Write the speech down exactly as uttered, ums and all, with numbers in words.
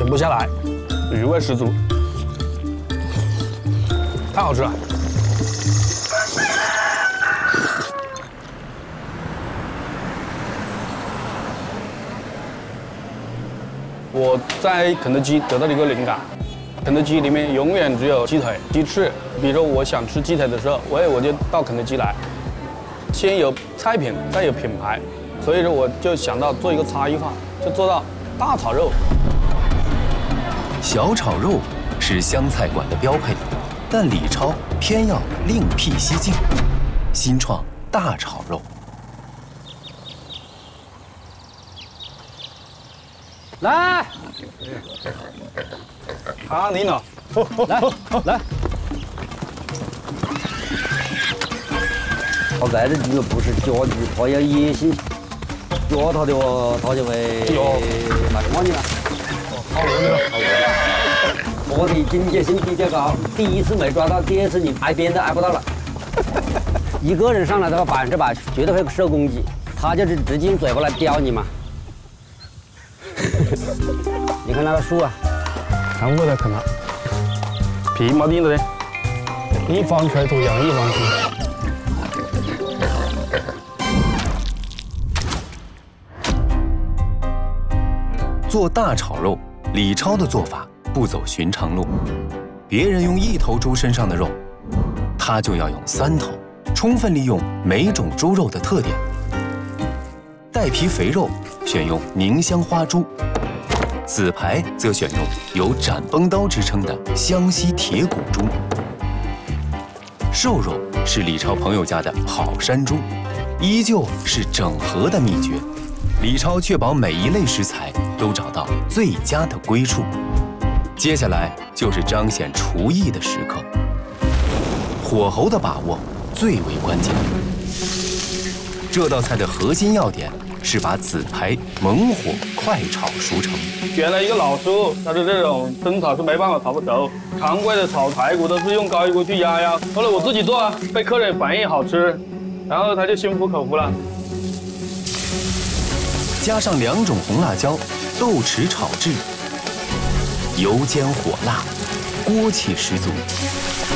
停不下来，余味十足，太好吃了。我在肯德基得到了一个灵感，肯德基里面永远只有鸡腿、鸡翅。比如说我想吃鸡腿的时候，我我就到肯德基来，先有菜品，再有品牌，所以说我就想到做一个差异化，就做到大炒肉。 小炒肉是湘菜馆的标配，但李超偏要另辟蹊径，新创大炒肉。 来， 啊，你呢？ 来来，他爱的这个不是家具，他要野性。抓他的话，他就会卖给你了。 好饿了，好饿。我的警觉性比较高，第一次没抓到，第二次你挨鞭都挨不到了。一个人上来的话，百分之百绝对会受攻击，他就是直接用嘴巴来叼你嘛。你看那个树啊， 全部在啃它，皮没定的嘞，一方水土养一方心。 做大炒肉，李超的做法不走寻常路。别人用一头猪身上的肉，他就要用三头，充分利用每种猪肉的特点。带皮肥肉选用宁乡花猪，紫排则选用有斩崩刀之称的湘西铁骨猪。瘦肉是李超朋友家的好山猪，依旧是整合的秘诀。李超确保每一类食材都找到最佳的归处。接下来就是彰显厨艺的时刻，火候的把握最为关键。这道菜的核心要点是把紫排猛火快炒熟成。 原来一个老叔，他的这种蒸炒是没办法炒不熟，常规的炒排骨都是用高压锅去压压。后来我自己做啊，被客人反映好吃，然后他就心服口服了。 加上两种红辣椒，豆豉炒制，油煎火辣，锅气十足。